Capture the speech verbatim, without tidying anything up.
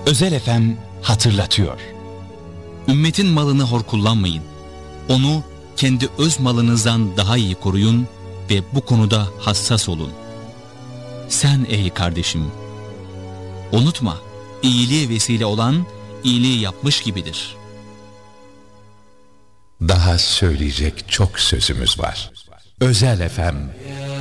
Özel F M hatırlatıyor. Ümmetin malını hor kullanmayın. Onu kendi öz malınızdan daha iyi koruyun ve bu konuda hassas olun. Sen ey kardeşim, unutma, iyiliğe vesile olan iyiliği yapmış gibidir. Daha söyleyecek çok sözümüz var. Özel F M